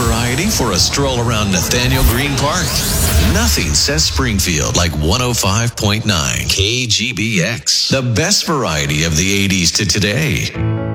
variety for a stroll around Nathaniel Green Park. Nothing says Springfield like 105.9 KGBX. The best variety of the 80s to today.